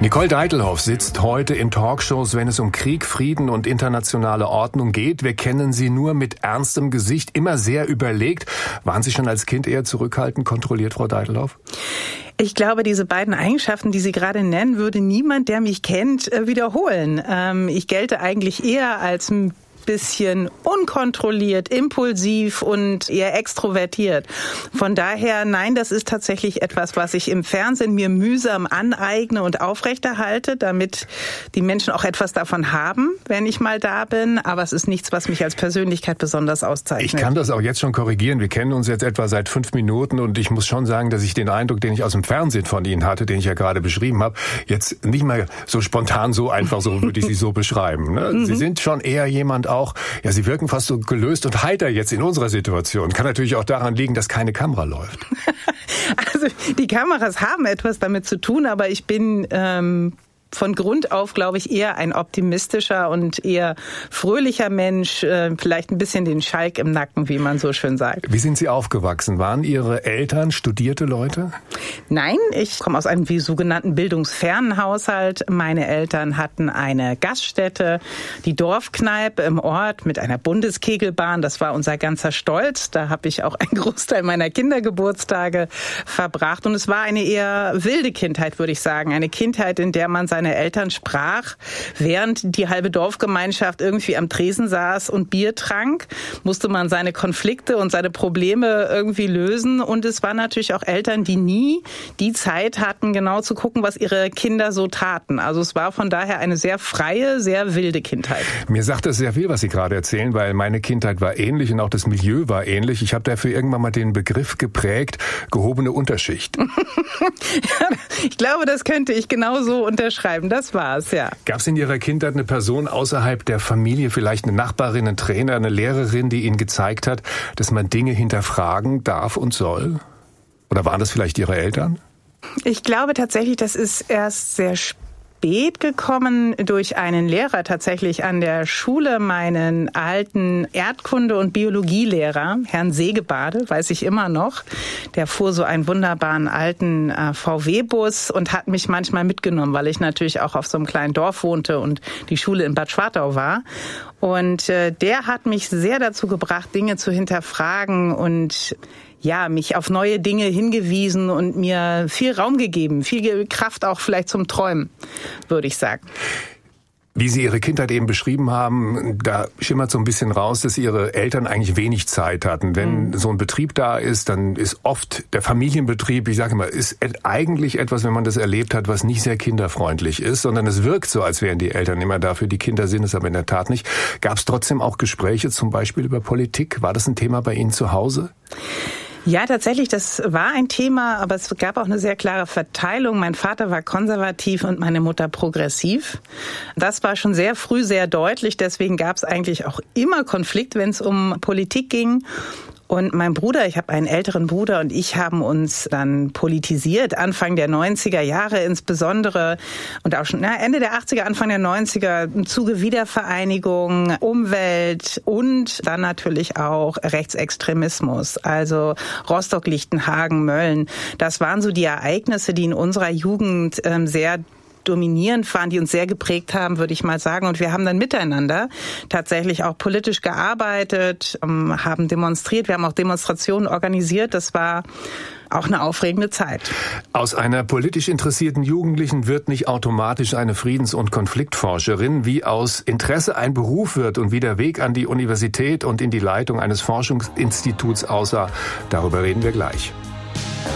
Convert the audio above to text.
Nicole Deitelhoff sitzt heute in Talkshows, wenn es um Krieg, Frieden und internationale Ordnung geht. Wir kennen sie nur mit ernstem Gesicht, immer sehr überlegt. Waren Sie schon als Kind eher zurückhaltend, kontrolliert, Frau Deitelhoff? Ich glaube, diese beiden Eigenschaften, die Sie gerade nennen, würde niemand, der mich kennt, wiederholen. Ich gelte eigentlich eher als ein bisschen unkontrolliert, impulsiv und eher extrovertiert. Von daher, nein, das ist tatsächlich etwas, was ich im Fernsehen mir mühsam aneigne und aufrechterhalte, damit die Menschen auch etwas davon haben, wenn ich mal da bin. Aber es ist nichts, was mich als Persönlichkeit besonders auszeichnet. Ich kann das auch jetzt schon korrigieren. Wir kennen uns jetzt etwa seit 5 Minuten und ich muss schon sagen, dass ich den Eindruck, den ich aus dem Fernsehen von Ihnen hatte, den ich ja gerade beschrieben habe, jetzt nicht mehr so spontan, so einfach, so würde ich Sie so beschreiben. Ne? Sie sind schon eher jemand auch, ja, Sie wirken fast so gelöst und heiter jetzt in unserer Situation. Kann natürlich auch daran liegen, dass keine Kamera läuft. Also die Kameras haben etwas damit zu tun, aber ich bin von Grund auf, glaube ich, eher ein optimistischer und eher fröhlicher Mensch, vielleicht ein bisschen den Schalk im Nacken, wie man so schön sagt. Wie sind Sie aufgewachsen? Waren Ihre Eltern studierte Leute? Nein, ich komme aus einem sogenannten bildungsfernen Haushalt. Meine Eltern hatten eine Gaststätte, die Dorfkneipe im Ort mit einer Bundeskegelbahn. Das war unser ganzer Stolz. Da habe ich auch einen Großteil meiner Kindergeburtstage verbracht. Und es war eine eher wilde Kindheit, würde ich sagen. Eine Kindheit, in der man seine Eltern sprach, während die halbe Dorfgemeinschaft irgendwie am Tresen saß und Bier trank, musste man seine Konflikte und seine Probleme irgendwie lösen. Und es waren natürlich auch Eltern, die nie die Zeit hatten, genau zu gucken, was ihre Kinder so taten. Also es war von daher eine sehr freie, sehr wilde Kindheit. Mir sagt das sehr viel, was Sie gerade erzählen, weil meine Kindheit war ähnlich und auch das Milieu war ähnlich. Ich habe dafür irgendwann mal den Begriff geprägt, gehobene Unterschicht. Ich glaube, das könnte ich genauso unterschreiben. Das war's, ja. Gab es in Ihrer Kindheit eine Person außerhalb der Familie, vielleicht eine Nachbarin, ein Trainer, eine Lehrerin, die Ihnen gezeigt hat, dass man Dinge hinterfragen darf und soll? Oder waren das vielleicht Ihre Eltern? Ich glaube tatsächlich, das ist erst sehr spät gekommen durch einen Lehrer tatsächlich an der Schule, meinen alten Erdkunde- und Biologielehrer, Herrn Segebade, weiß ich immer noch. Der fuhr so einen wunderbaren alten VW-Bus und hat mich manchmal mitgenommen, weil ich natürlich auch auf so einem kleinen Dorf wohnte und die Schule in Bad Schwartau war. Und der hat mich sehr dazu gebracht, Dinge zu hinterfragen und ja, mich auf neue Dinge hingewiesen und mir viel Raum gegeben, viel Kraft auch vielleicht zum Träumen, würde ich sagen. Wie Sie Ihre Kindheit eben beschrieben haben, da schimmert so ein bisschen raus, dass Ihre Eltern eigentlich wenig Zeit hatten. Wenn so ein Betrieb da ist, dann ist oft der Familienbetrieb, ich sage immer, ist eigentlich etwas, wenn man das erlebt hat, was nicht sehr kinderfreundlich ist, sondern es wirkt so, als wären die Eltern immer da für die Kinder, sind es aber in der Tat nicht. Gab es trotzdem auch Gespräche, zum Beispiel über Politik? War das ein Thema bei Ihnen zu Hause? Ja, tatsächlich, das war ein Thema, aber es gab auch eine sehr klare Verteilung. Mein Vater war konservativ und meine Mutter progressiv. Das war schon sehr früh sehr deutlich, deswegen gab es eigentlich auch immer Konflikt, wenn es um Politik ging. Und mein Bruder, ich habe einen älteren Bruder und ich haben uns dann politisiert, Anfang der 90er Jahre insbesondere und auch schon Ende der 80er, Anfang der 90er im Zuge Wiedervereinigung, Umwelt und dann natürlich auch Rechtsextremismus, also Rostock, Lichtenhagen, Mölln. Das waren so die Ereignisse, die in unserer Jugend sehr dominierend waren, die uns sehr geprägt haben, würde ich mal sagen. Und wir haben dann miteinander tatsächlich auch politisch gearbeitet, haben demonstriert, wir haben auch Demonstrationen organisiert. Das war auch eine aufregende Zeit. Aus einer politisch interessierten Jugendlichen wird nicht automatisch eine Friedens- und Konfliktforscherin. Wie aus Interesse ein Beruf wird und wie der Weg an die Universität und in die Leitung eines Forschungsinstituts aussah, darüber reden wir gleich.